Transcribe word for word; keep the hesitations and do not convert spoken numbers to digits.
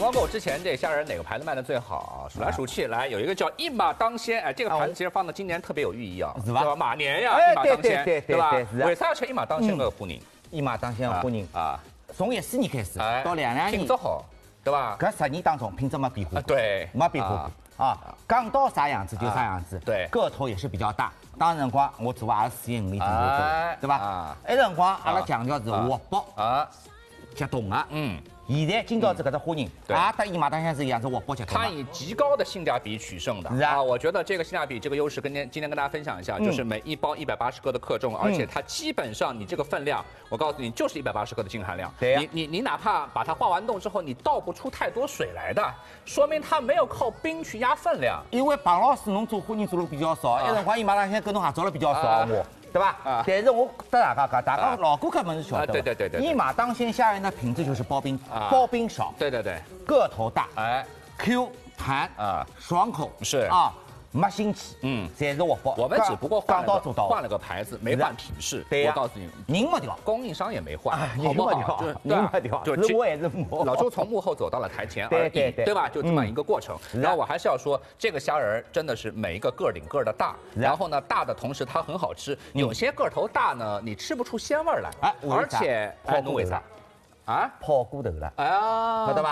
光购之前这虾仁哪个牌子卖的最好？数来数去，来有一个叫一马当先，哎，这个牌子其实放到今年特别有寓意啊， 是吧？ 马年呀， 哎一马当先， 对对对吧？ 对为啥要吃一马当先个虎宁？ 一马当先虎宁啊， 从一四年开始哎到两两年， 品质好，对吧？ 搿十年当中品质没变化啊，，对， 没变化过啊。讲到啥样子就啥样子， 对， 个头也是比较大。当时辰光我做也是四英里左右哎对吧？ 啊， 那辰光阿拉强调是活泼啊， 结冻的， 嗯。 现在今朝子搿只花人， 对也跟一马当先是一样，是活泼结冻它的。 以极高的性价比取胜的是啊我觉得这个性价比这个优势跟今今天跟大家分享一下， 嗯就是每一包一百八十克的克重，而且它基本上你这个分量，我告诉你就是一百八十克的净含量。 对呀你你你哪怕把它化完冻之后，你倒不出太多水来的，说明它没有靠冰去压分量。 因为庞老师侬做花人做的比较少，那辰光一马当先跟侬合作了比较少， 啊我。对吧？ 啊但是我跟大家讲，大家老顾客们是晓得的。 对对对对对一马当先虾仁的品质就是包冰， 啊包冰少， 对对对， 个头大， 哎， Q 弹啊爽口是啊，没腥气， 嗯侪是活泼。 我们只不过换了个讲到做到， 换了个牌子，没换品质。 对呀我告诉你， 人没调， 供应商也没换， 啊好不好？ 人没调就是人没调就是我也是我老周从幕后走到了台前而已， 对对对对吧？就这么一个过程。 嗯然后我还是要说，这个虾仁真的是每一个个儿顶个儿的大，然后呢，大的同时它很好吃。有些个头大呢，你吃不出鲜味儿来， 哎为啥而且泡哎，侬为啥？啊？ 泡过头了， 哎呀， 晓得吧？